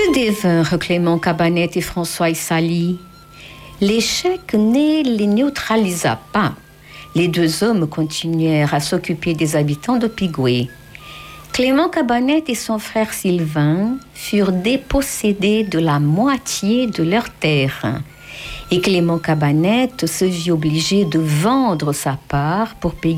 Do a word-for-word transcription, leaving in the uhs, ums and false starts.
Que devinrent Clément Cabanette et François Sali? L'échec ne les neutralisa pas. Les deux hommes continuèrent à s'occuper des habitants de Pigoué. Clément Cabanette et son frère Sylvain furent dépossédés de la moitié de leurs terres. Et Clément Cabanette se vit obligé de vendre sa part pour payer